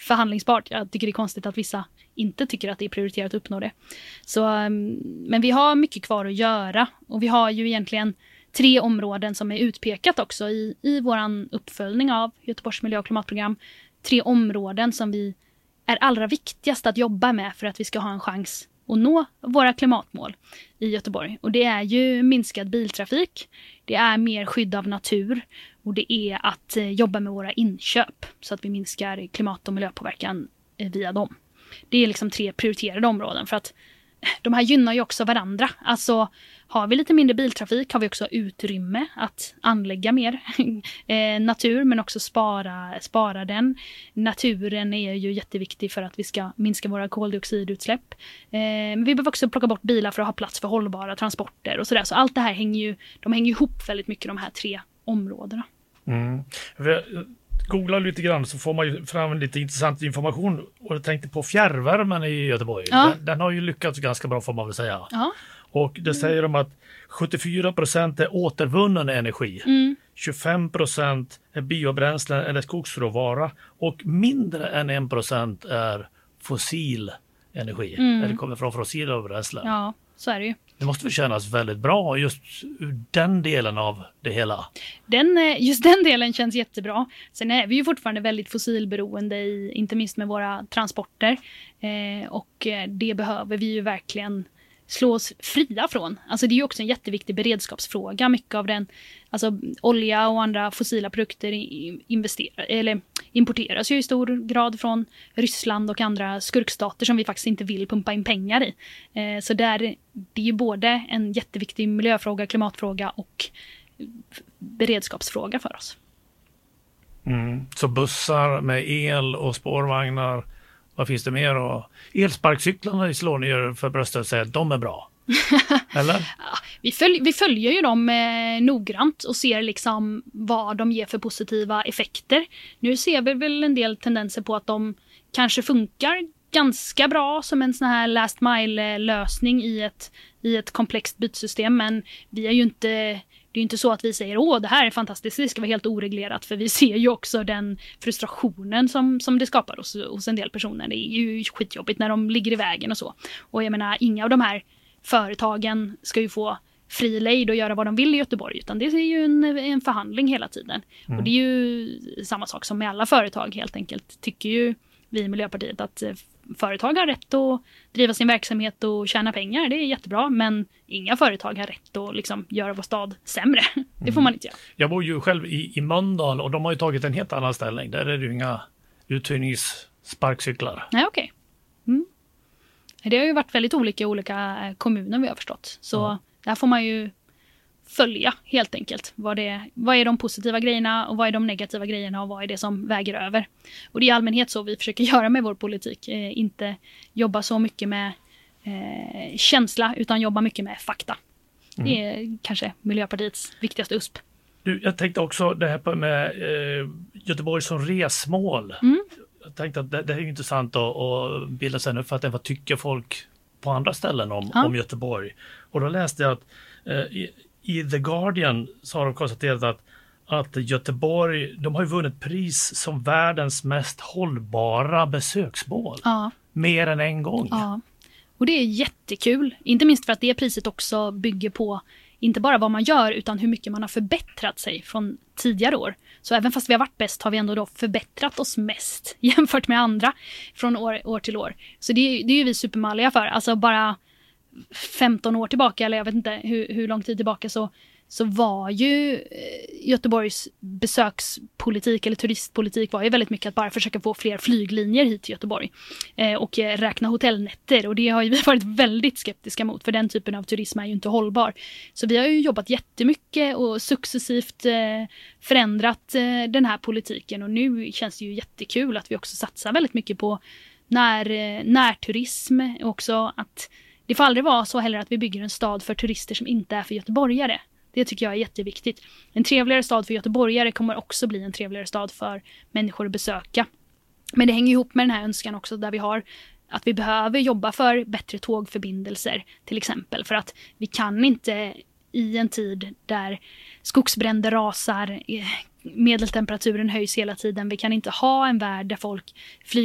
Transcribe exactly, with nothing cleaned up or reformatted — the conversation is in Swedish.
förhandlingsbart. Jag tycker det är konstigt att vissa inte tycker att det är prioriterat att uppnå det. Så, men vi har mycket kvar att göra och vi har ju egentligen tre områden som är utpekat också i, i våran uppföljning av Göteborgs miljö- och klimatprogram. Tre områden som vi är allra viktigast att jobba med för att vi ska ha en chans att nå våra klimatmål i Göteborg. Och det är ju minskad biltrafik, det är mer skydd av natur och det är att eh, jobba med våra inköp så att vi minskar klimat- och miljöpåverkan eh, via dem. Det är liksom tre prioriterade områden för att de här gynnar ju också varandra. Alltså har vi lite mindre biltrafik har vi också utrymme att anlägga mer eh, natur men också spara, spara den. Naturen är ju jätteviktig för att vi ska minska våra koldioxidutsläpp. Eh, men vi behöver också plocka bort bilar för att ha plats för hållbara transporter och sådär. Så allt det här hänger ju, de hänger ihop väldigt mycket de här tre områdena. Mm. Googlar lite grann så får man ju fram lite intressant information och jag tänkte på fjärrvärmen i Göteborg. Ja. Den, den har ju lyckats ganska bra får man väl säga. Ja. Och det säger de att sjuttiofyra procent är återvunnen energi, mm. tjugofem procent är biobränsle eller skogsråvara och mindre än en procent är fossil energi. Mm. Eller kommer från fossila bränslen. Ja, så är det ju. Det måste väl kännas väldigt bra just ur den delen av det hela. Den, just den delen känns jättebra. Sen är vi ju fortfarande väldigt fossilberoende, i, inte minst med våra transporter. Eh, och det behöver vi ju verkligen slå oss fria från. Alltså det är ju också en jätteviktig beredskapsfråga. Mycket av den, alltså olja och andra fossila produkter investerar, eller importeras ju i stor grad från Ryssland och andra skurkstater som vi faktiskt inte vill pumpa in pengar i. Eh, så där, det är ju både en jätteviktig miljöfråga, klimatfråga och beredskapsfråga för oss. Mm. Så bussar med el och spårvagnar, vad finns det mer? Och elsparkcyklarna slår ni för bröstet och säger att de är bra. Eller? Ja, vi, följ, vi följer ju dem eh, noggrant och ser liksom vad de ger för positiva effekter. Nu ser vi väl en del tendenser på att de kanske funkar ganska bra som en sån här last mile-lösning i ett, i ett komplext bytsystem. Men vi är ju inte... Det är ju inte så att vi säger åh det här är fantastiskt, det ska vara helt oreglerat. För vi ser ju också den frustrationen som, som det skapar hos, hos en del personer. Det är ju skitjobbigt när de ligger i vägen och så. Och jag menar, inga av de här företagen ska ju få fri lejd och göra vad de vill i Göteborg. Utan det är ju en, en förhandling hela tiden. Mm. Och det är ju samma sak som med alla företag helt enkelt. Tycker ju vi i Miljöpartiet att företag har rätt att driva sin verksamhet och tjäna pengar. Det är jättebra, men inga företag har rätt att liksom göra vår stad sämre. Det får man inte göra. Jag bor ju själv i, i Mölndal och de har ju tagit en helt annan ställning. Där är det ju inga uthyrningssparkcyklar. Nej, okej. Okay. Mm. Det har ju varit väldigt olika i olika kommuner vi har förstått. Så ja. Där får man ju följa helt enkelt. Vad, det, vad är de positiva grejerna och vad är de negativa grejerna och vad är det som väger över. Och det är i allmänhet så vi försöker göra med vår politik. Eh, inte jobba så mycket med eh, känsla utan jobba mycket med fakta. Mm. Det är kanske Miljöpartiets viktigaste U S P. Du, jag tänkte också det här med eh, Göteborg som resmål. Mm. Jag tänkte att det, det är intressant att, att bilda sig en uppfattning. Vad tycker folk på andra ställen om, ja. om Göteborg? Och då läste jag att eh, i, i The Guardian så har de konstaterat att, att Göteborg, de har ju vunnit pris som världens mest hållbara besöksmål. Ja. Mer än en gång. Ja. Och det är jättekul. Inte minst för att det priset också bygger på inte bara vad man gör utan hur mycket man har förbättrat sig från tidigare år. Så även fast vi har varit bäst har vi ändå då förbättrat oss mest jämfört med andra från år, år till år. Så det, det är ju vi supermalliga för. Alltså bara femton år tillbaka, eller jag vet inte hur, hur lång tid tillbaka, så, så var ju Göteborgs besökspolitik eller turistpolitik var ju väldigt mycket att bara försöka få fler flyglinjer hit till Göteborg eh, och räkna hotellnätter, och det har ju vi varit väldigt skeptiska mot, för den typen av turism är ju inte hållbar. Så vi har ju jobbat jättemycket och successivt eh, förändrat eh, den här politiken, och nu känns det ju jättekul att vi också satsar väldigt mycket på när, eh, närturism också, att det får aldrig vara så heller att vi bygger en stad för turister som inte är för göteborgare. Det tycker jag är jätteviktigt. En trevligare stad för göteborgare kommer också bli en trevligare stad för människor att besöka. Men det hänger ihop med den här önskan också, där vi har att vi behöver jobba för bättre tågförbindelser till exempel. För att vi kan inte i en tid där skogsbränder rasar, medeltemperaturen höjs hela tiden. Vi kan inte ha en värld där folk flyger